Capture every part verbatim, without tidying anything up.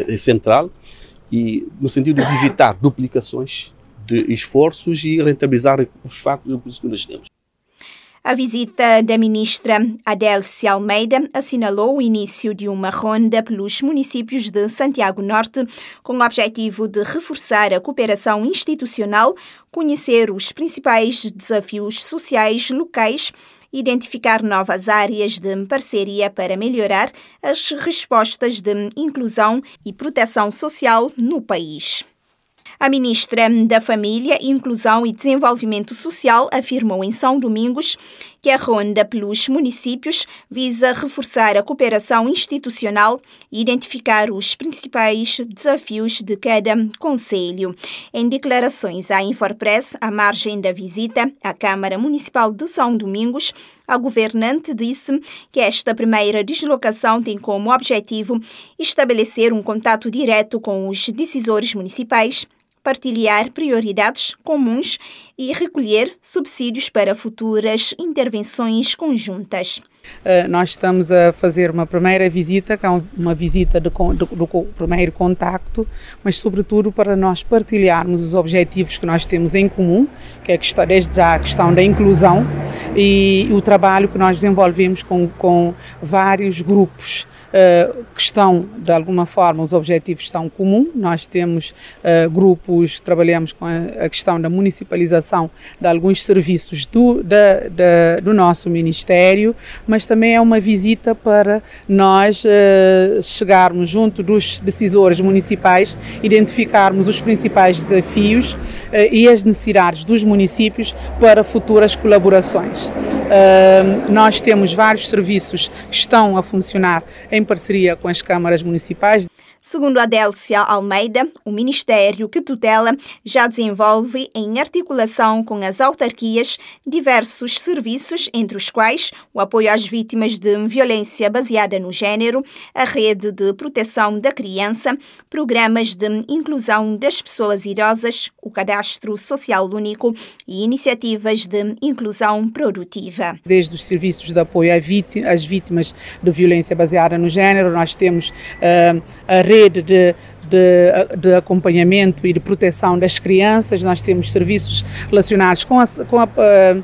é central, e no sentido de evitar duplicações de esforços e rentabilizar os factos que nós temos. A visita da ministra Adélcia Almeida assinalou o início de uma ronda pelos municípios de Santiago Norte com o objetivo de reforçar a cooperação institucional, conhecer os principais desafios sociais locais, identificar novas áreas de parceria para melhorar as respostas de inclusão e proteção social no país. A ministra da Família, Inclusão e Desenvolvimento Social afirmou em São Domingos que a ronda pelos municípios visa reforçar a cooperação institucional e identificar os principais desafios de cada concelho. Em declarações à Infopress, à margem da visita à Câmara Municipal de São Domingos, a governante disse que esta primeira deslocação tem como objetivo estabelecer um contato direto com os decisores municipais, partilhar prioridades comuns e recolher subsídios para futuras intervenções conjuntas. Uh, nós estamos a fazer uma primeira visita, que é uma visita de, de, do primeiro contacto, mas sobretudo para nós partilharmos os objetivos que nós temos em comum, que é que está desde já a questão da inclusão e o trabalho que nós desenvolvemos com, com vários grupos Uh, que estão, de alguma forma, os objetivos são comuns. Nós temos uh, grupos, trabalhamos com a, a questão da municipalização de alguns serviços do, da, da, do nosso Ministério, mas também é uma visita para nós uh, chegarmos junto dos decisores municipais, identificarmos os principais desafios uh, e as necessidades dos municípios para futuras colaborações. Uh, nós temos vários serviços que estão a funcionar em em parceria com as câmaras municipais. Segundo Adélcia Almeida, o Ministério que tutela já desenvolve, em articulação com as autarquias, diversos serviços, entre os quais o apoio às vítimas de violência baseada no género, a rede de proteção da criança, programas de inclusão das pessoas idosas, o cadastro social único e iniciativas de inclusão produtiva. Desde os serviços de apoio às vítimas de violência baseada no género, nós temos uh, a rede de, de, de acompanhamento e de proteção das crianças, nós temos serviços relacionados com a, com a,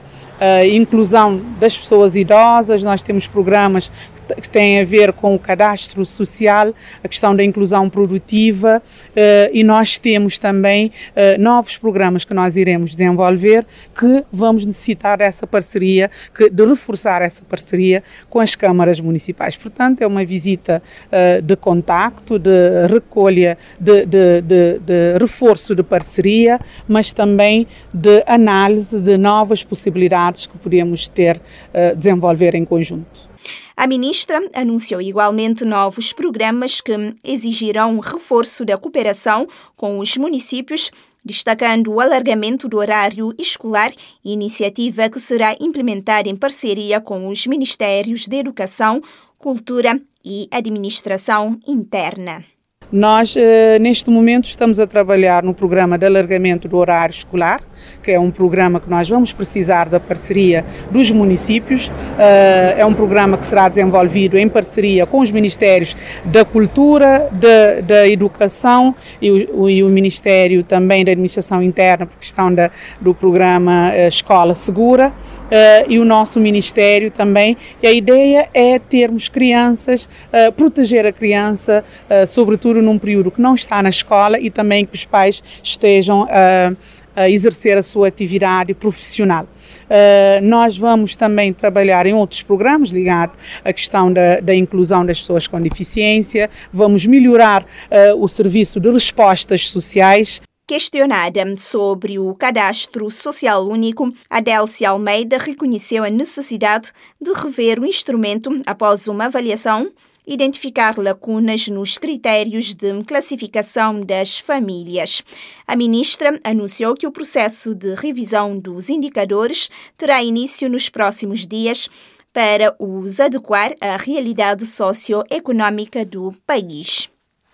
a, a inclusão das pessoas idosas, nós temos programas que têm a ver com o cadastro social, a questão da inclusão produtiva uh, e nós temos também uh, novos programas que nós iremos desenvolver que vamos necessitar dessa parceria, que, de reforçar essa parceria com as câmaras municipais. Portanto, é uma visita uh, de contacto, de recolha, de, de, de, de reforço de parceria, mas também de análise de novas possibilidades que podemos ter, uh, desenvolver em conjunto. A ministra anunciou igualmente novos programas que exigirão reforço da cooperação com os municípios, destacando o alargamento do horário escolar, iniciativa que será implementada em parceria com os Ministérios de Educação, Cultura e Administração Interna. Nós, eh, neste momento, estamos a trabalhar no programa de alargamento do horário escolar, que é um programa que nós vamos precisar da parceria dos municípios. Eh, é um programa que será desenvolvido em parceria com os Ministérios da Cultura, da, da Educação e o, e o Ministério também da Administração Interna, por questão da, do programa eh, Escola Segura, eh, e o nosso Ministério também. E a ideia é termos crianças, eh, proteger a criança, eh, sobretudo num período que não está na escola e também que os pais estejam a, a exercer a sua atividade profissional. Uh, nós vamos também trabalhar em outros programas ligados à questão da, da inclusão das pessoas com deficiência, vamos melhorar uh, o serviço de respostas sociais. Questionada sobre o cadastro social único, Adélcia Almeida reconheceu a necessidade de rever o instrumento após uma avaliação, identificar lacunas nos critérios de classificação das famílias. A ministra anunciou que o processo de revisão dos indicadores terá início nos próximos dias para os adequar à realidade socioeconómica do país.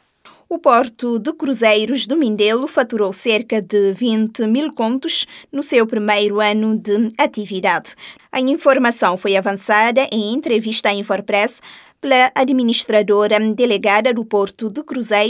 O Porto de Cruzeiros do Mindelo faturou cerca de vinte mil contos no seu primeiro ano de atividade. A informação foi avançada em entrevista à Infopress pela administradora delegada do Porto de Cruzeiros,